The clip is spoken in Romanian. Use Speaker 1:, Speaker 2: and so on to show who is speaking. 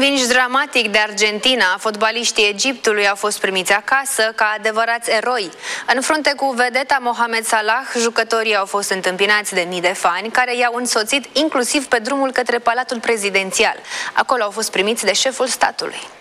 Speaker 1: Respinși dramatic de Argentina, fotbaliștii Egiptului au fost primiți acasă ca adevărați eroi. În frunte cu vedeta Mohamed Salah, jucătorii au fost întâmpinați de mii de fani care i-au însoțit inclusiv pe drumul către Palatul Prezidențial. Acolo au fost primiți de șeful statului.